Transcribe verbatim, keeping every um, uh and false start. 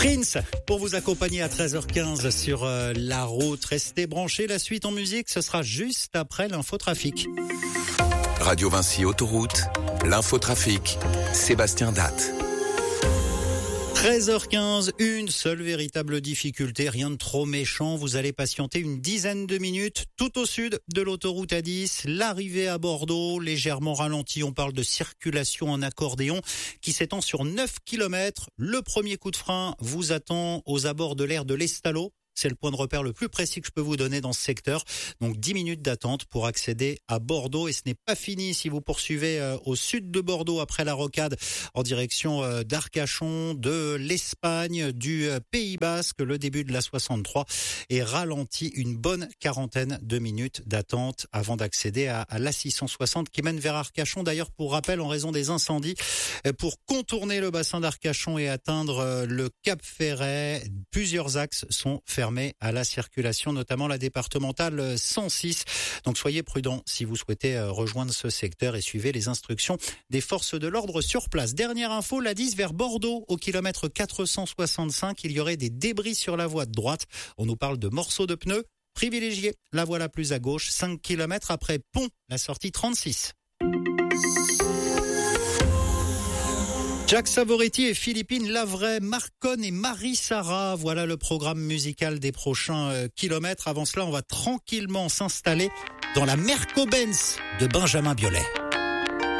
Prince, pour vous accompagner à treize heures quinze sur euh, la route. Restez branchés, la suite en musique, ce sera juste après l'infotrafic. Radio Vinci Autoroute, l'infotrafic, Sébastien Datte. treize heures quinze, une seule véritable difficulté, rien de trop méchant. Vous allez patienter une dizaine de minutes tout au sud de l'autoroute A dix. L'arrivée à Bordeaux, légèrement ralentie. On parle de circulation en accordéon qui s'étend sur neuf kilomètres. Le premier coup de frein vous attend aux abords de l'aire de l'Estalo. C'est le point de repère le plus précis que je peux vous donner dans ce secteur. Donc dix minutes d'attente pour accéder à Bordeaux. Et ce n'est pas fini si vous poursuivez euh, au sud de Bordeaux après la rocade en direction euh, d'Arcachon, de l'Espagne, du euh, Pays Basque. Le début de la soixante-trois est ralenti une bonne quarantaine de minutes d'attente avant d'accéder à, à l'A six cent soixante qui mène vers Arcachon. D'ailleurs, pour rappel, en raison des incendies, euh, pour contourner le bassin d'Arcachon et atteindre euh, le Cap Ferret, plusieurs axes sont fermés à la circulation, notamment la départementale cent six. Donc soyez prudents si vous souhaitez rejoindre ce secteur et suivez les instructions des forces de l'ordre sur place. Dernière info, l'A dix vers Bordeaux, au kilomètre quatre cent soixante-cinq, il y aurait des débris sur la voie de droite. On nous parle de morceaux de pneus. Privilégiez la voie la plus à gauche, cinq kilomètres après Pont, la sortie trente-six. Jacques Savoretti et Philippine Lavray, Marcon et Marie-Sara. Voilà le programme musical des prochains euh, kilomètres. Avant cela, on va tranquillement s'installer dans la Merco-Benz de Benjamin Biolay.